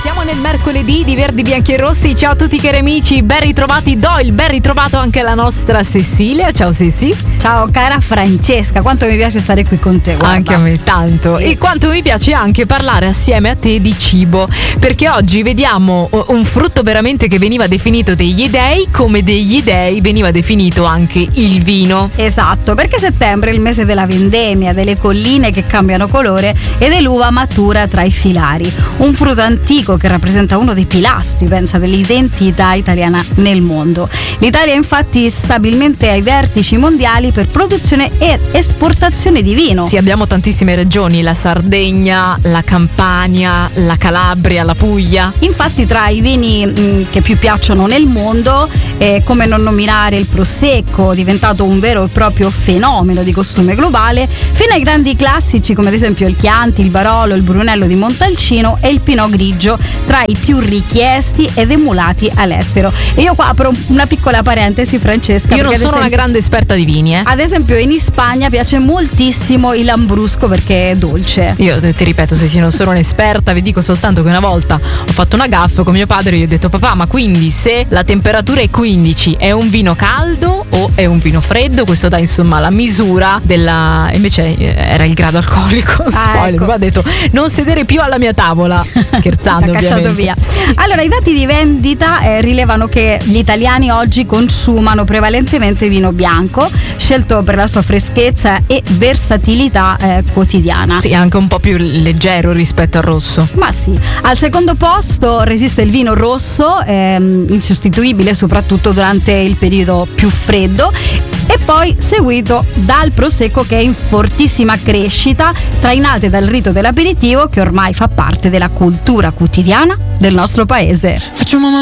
Siamo nel mercoledì di Verdi, Bianchi e Rossi. Ciao a tutti cari amici, ben ritrovati Doyle, ben ritrovato anche la nostra Cecilia. Ciao Ceci. Ciao cara Francesca, quanto mi piace stare qui con te, guarda. Anche a me tanto. Sì. E quanto mi piace anche parlare assieme a te di cibo, perché oggi vediamo un frutto veramente che veniva definito degli dei, come degli dei veniva definito anche il vino. Esatto, perché settembre è il mese della vendemmia, delle colline che cambiano colore e dell'uva matura tra i filari. Un frutto antico che rappresenta uno dei pilastri, pensa, dell'identità italiana nel mondo. L'Italia è infatti stabilmente ai vertici mondiali per produzione e esportazione di vino. Sì, abbiamo tantissime regioni, la Sardegna, la Campania, la Calabria, la Puglia. Infatti tra i vini che più piacciono nel mondo, come non nominare il Prosecco, diventato un vero e proprio fenomeno di costume globale, fino ai grandi classici come ad esempio il Chianti, il Barolo, il Brunello di Montalcino e il Pinot Grigio, tra i più richiesti ed emulati all'estero. E io qua apro una piccola parentesi, Francesca. Io non sono una grande esperta di vini, Ad esempio in Spagna piace moltissimo il Lambrusco perché è dolce. Io ti ripeto, se non sono un'esperta, vi dico soltanto che una volta ho fatto una gaffe con mio padre e gli ho detto: papà, ma quindi se la temperatura è 15 è un vino caldo o è un vino freddo? Questo dà insomma la misura della... invece era il grado alcolico. Spoiler, ecco. mi ha detto non sedere più alla mia tavola, scherzando T'ha cacciato ovviamente. via. Allora, i dati di vendita rilevano che gli italiani oggi consumano prevalentemente vino bianco, scelto per la sua freschezza e versatilità quotidiana. Sì, anche un po' più leggero rispetto al rosso. Ma sì, al secondo posto resiste il vino rosso, insostituibile soprattutto durante il periodo più freddo, e poi seguito dal Prosecco che è in fortissima crescita, trainate dal rito dell'aperitivo che ormai fa parte della cultura quotidiana del nostro paese. Facciamo